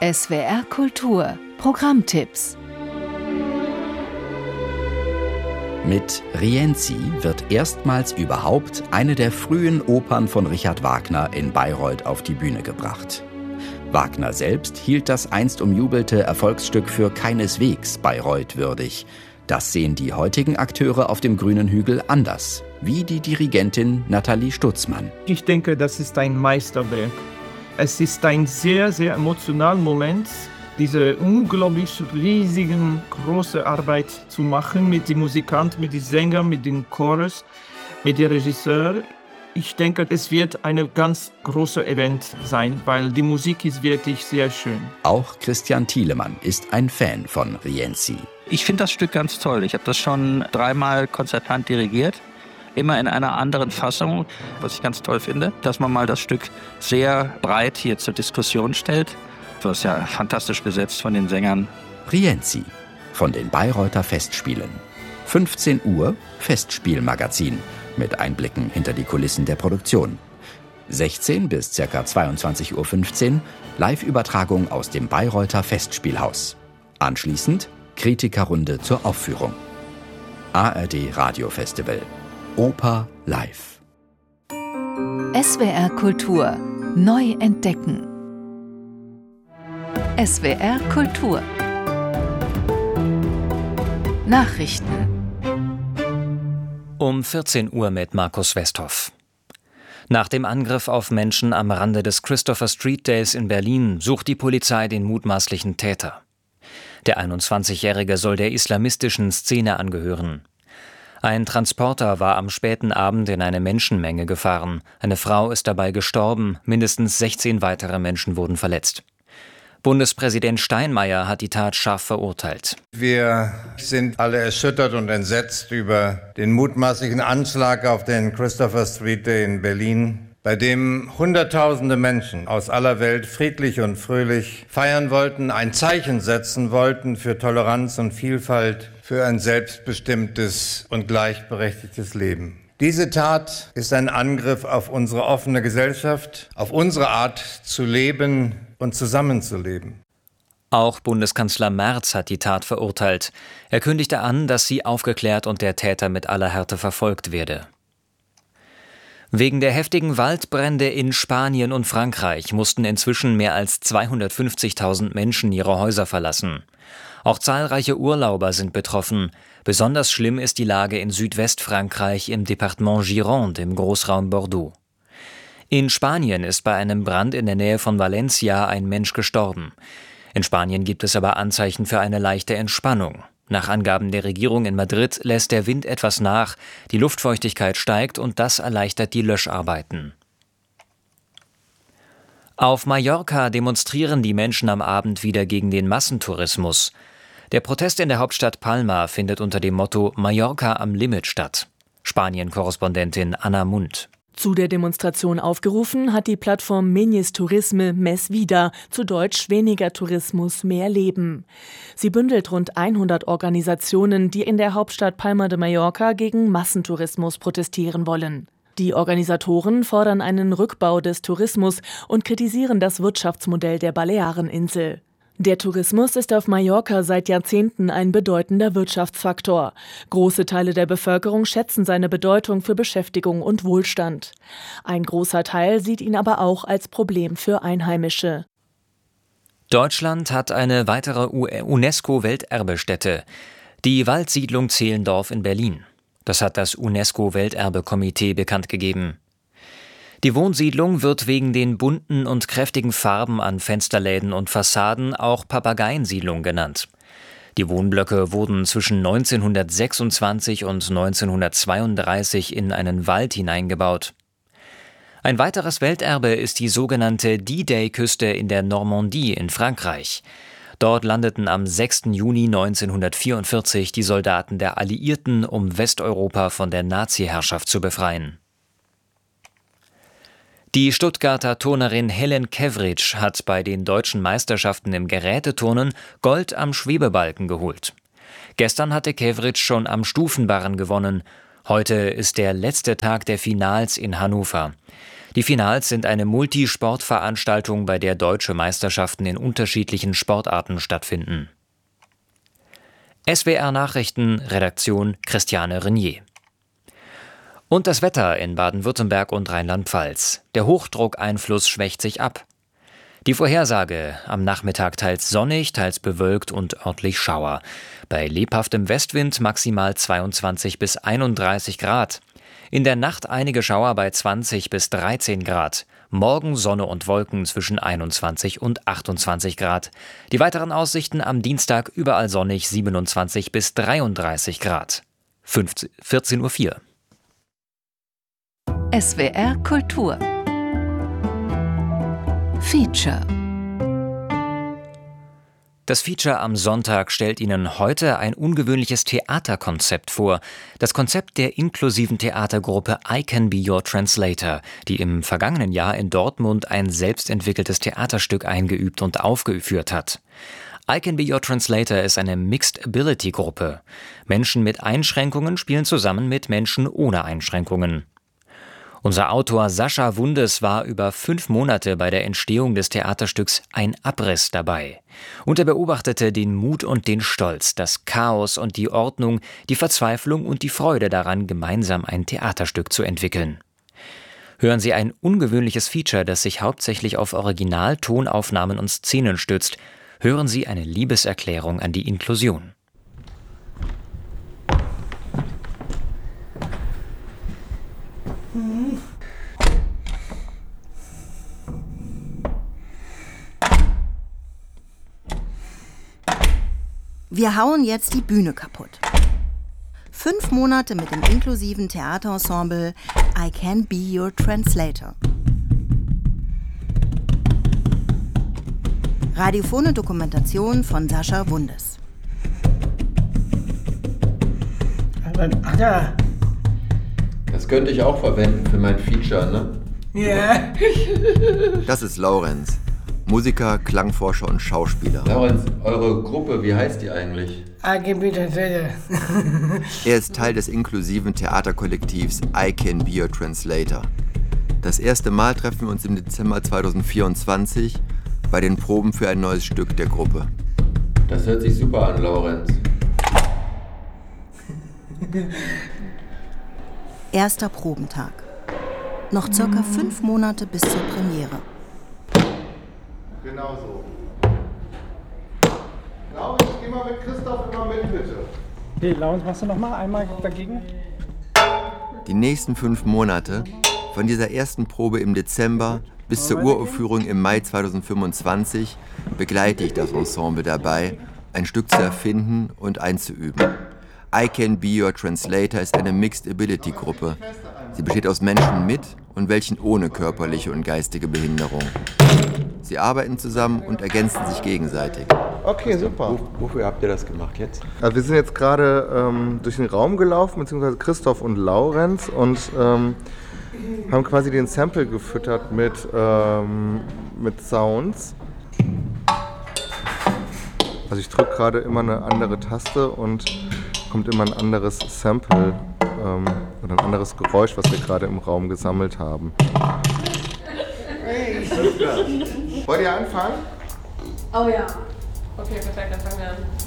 SWR Kultur Programmtipps. Mit Rienzi wird erstmals überhaupt eine der frühen Opern von Richard Wagner in Bayreuth auf die Bühne gebracht. Wagner selbst hielt das einst umjubelte Erfolgsstück für keineswegs Bayreuth würdig. Das sehen die heutigen Akteure auf dem grünen Hügel anders, wie die Dirigentin Nathalie Stutzmann. Ich denke, das ist ein Meisterwerk. Es ist ein sehr, sehr emotionaler Moment, diese unglaublich riesigen, große Arbeit zu machen mit den Musikanten, mit den Sängern, mit dem Chorus, mit dem Regisseur. Ich denke, es wird ein ganz großes Event sein, weil die Musik ist wirklich sehr schön. Auch Christian Thielemann ist ein Fan von Rienzi. Ich finde das Stück ganz toll. Ich habe das schon 3-mal konzertant dirigiert. Immer in einer anderen Fassung, was ich ganz toll finde, dass man mal das Stück sehr breit hier zur Diskussion stellt. Das ist ja fantastisch besetzt von den Sängern. Rienzi von den Bayreuther Festspielen. 15 Uhr Festspielmagazin mit Einblicken hinter die Kulissen der Produktion. 16 bis ca. 22:15 Uhr Live-Übertragung aus dem Bayreuther Festspielhaus. Anschließend Kritikerrunde zur Aufführung. ARD Radiofestival. Oper live. SWR Kultur neu entdecken. SWR Kultur Nachrichten um 14 Uhr mit Markus Westhoff. Nach dem Angriff auf Menschen am Rande des Christopher Street Days in Berlin sucht die Polizei den mutmaßlichen Täter. Der 21-Jährige soll der islamistischen Szene angehören. Ein Transporter war am späten Abend in eine Menschenmenge gefahren. Eine Frau ist dabei gestorben, mindestens 16 weitere Menschen wurden verletzt. Bundespräsident Steinmeier hat die Tat scharf verurteilt. Wir sind alle erschüttert und entsetzt über den mutmaßlichen Anschlag auf den Christopher Street Day in Berlin, bei dem Hunderttausende Menschen aus aller Welt friedlich und fröhlich feiern wollten, ein Zeichen setzen wollten für Toleranz und Vielfalt, für ein selbstbestimmtes und gleichberechtigtes Leben. Diese Tat ist ein Angriff auf unsere offene Gesellschaft, auf unsere Art zu leben und zusammenzuleben. Auch Bundeskanzler Merz hat die Tat verurteilt. Er kündigte an, dass sie aufgeklärt und der Täter mit aller Härte verfolgt werde. Wegen der heftigen Waldbrände in Spanien und Frankreich mussten inzwischen mehr als 250.000 Menschen ihre Häuser verlassen. Auch zahlreiche Urlauber sind betroffen. Besonders schlimm ist die Lage in Südwestfrankreich im Departement Gironde im Großraum Bordeaux. In Spanien ist bei einem Brand in der Nähe von Valencia ein Mensch gestorben. In Spanien gibt es aber Anzeichen für eine leichte Entspannung. Nach Angaben der Regierung in Madrid lässt der Wind etwas nach, die Luftfeuchtigkeit steigt und das erleichtert die Löscharbeiten. Auf Mallorca demonstrieren die Menschen am Abend wieder gegen den Massentourismus. Der Protest in der Hauptstadt Palma findet unter dem Motto Mallorca am Limit statt. Spanien-Korrespondentin Anna Mund. Zu der Demonstration aufgerufen hat die Plattform Menyes Turisme Més Vida, zu Deutsch weniger Tourismus, mehr Leben. Sie bündelt rund 100 Organisationen, die in der Hauptstadt Palma de Mallorca gegen Massentourismus protestieren wollen. Die Organisatoren fordern einen Rückbau des Tourismus und kritisieren das Wirtschaftsmodell der Baleareninsel. Der Tourismus ist auf Mallorca seit Jahrzehnten ein bedeutender Wirtschaftsfaktor. Große Teile der Bevölkerung schätzen seine Bedeutung für Beschäftigung und Wohlstand. Ein großer Teil sieht ihn aber auch als Problem für Einheimische. Deutschland hat eine weitere UNESCO-Welterbestätte, die Waldsiedlung Zehlendorf in Berlin. Das hat das UNESCO-Welterbekomitee bekannt gegeben. Die Wohnsiedlung wird wegen den bunten und kräftigen Farben an Fensterläden und Fassaden auch Papageiensiedlung genannt. Die Wohnblöcke wurden zwischen 1926 und 1932 in einen Wald hineingebaut. Ein weiteres Welterbe ist die sogenannte D-Day-Küste in der Normandie in Frankreich. Dort landeten am 6. Juni 1944 die Soldaten der Alliierten, um Westeuropa von der Nazi-Herrschaft zu befreien. Die Stuttgarter Turnerin Helen Kevritsch hat bei den deutschen Meisterschaften im Geräteturnen Gold am Schwebebalken geholt. Gestern hatte Kevritsch schon am Stufenbarren gewonnen. Heute ist der letzte Tag der Finals in Hannover. Die Finals sind eine Multisportveranstaltung, bei der deutsche Meisterschaften in unterschiedlichen Sportarten stattfinden. SWR Nachrichten, Redaktion Christiane Renier. Und das Wetter in Baden-Württemberg und Rheinland-Pfalz. Der Hochdruckeinfluss schwächt sich ab. Die Vorhersage: am Nachmittag teils sonnig, teils bewölkt und örtlich Schauer. Bei lebhaftem Westwind maximal 22 bis 31 Grad. In der Nacht einige Schauer bei 20 bis 13 Grad. Morgen Sonne und Wolken zwischen 21 und 28 Grad. Die weiteren Aussichten am Dienstag überall sonnig 27 bis 33 Grad. 14:04 Uhr. SWR Kultur Feature. Das Feature am Sonntag stellt Ihnen heute ein ungewöhnliches Theaterkonzept vor. Das Konzept der inklusiven Theatergruppe I Can Be Your Translator, die im vergangenen Jahr in Dortmund ein selbstentwickeltes Theaterstück eingeübt und aufgeführt hat. I Can Be Your Translator ist eine Mixed-Ability-Gruppe. Menschen mit Einschränkungen spielen zusammen mit Menschen ohne Einschränkungen. Unser Autor Sascha Wundes war über 5 Monate bei der Entstehung des Theaterstücks Ein Abriss dabei. Und er beobachtete den Mut und den Stolz, das Chaos und die Ordnung, die Verzweiflung und die Freude daran, gemeinsam ein Theaterstück zu entwickeln. Hören Sie ein ungewöhnliches Feature, das sich hauptsächlich auf Originaltonaufnahmen und Szenen stützt. Hören Sie eine Liebeserklärung an die Inklusion. Wir hauen jetzt die Bühne kaputt. 5 Monate mit dem inklusiven Theaterensemble I Can Be Your Translator. Radiophone Dokumentation von Sascha Wundes. Das könnte ich auch verwenden für mein Feature, ne? Ja. Das ist Laurenz. Musiker, Klangforscher und Schauspieler. Laurenz, eure Gruppe, wie heißt die eigentlich? I Can Be Your Translator. Er ist Teil des inklusiven Theaterkollektivs I Can Be Your Translator. Das erste Mal treffen wir uns im Dezember 2024 bei den Proben für ein neues Stück der Gruppe. Das hört sich super an, Laurenz. Erster Probentag. Noch circa 5 Monate bis zur Premiere. Genau so. Laurens, geh mal mit Christoph immer mit, bitte. Okay, Laurens, machst du nochmal einmal dagegen? Die nächsten 5 Monate, von dieser ersten Probe im Dezember bis zur Uraufführung im Mai 2025, begleite ich das Ensemble dabei, ein Stück zu erfinden und einzuüben. I Can Be Your Translator ist eine Mixed-Ability-Gruppe. Sie besteht aus Menschen mit und welchen ohne körperliche und geistige Behinderung. Sie arbeiten zusammen und ergänzen sich gegenseitig. Okay, super. Wofür habt ihr das gemacht jetzt? Also wir sind jetzt gerade durch den Raum gelaufen, beziehungsweise Christoph und Laurenz, und haben quasi den Sample gefüttert mit Sounds. Also ich drücke gerade immer eine andere Taste und kommt immer ein anderes Sample oder ein anderes Geräusch, was wir gerade im Raum gesammelt haben. Hey. Wollt ihr anfangen? Oh ja. Okay, perfekt, dann fangen wir an.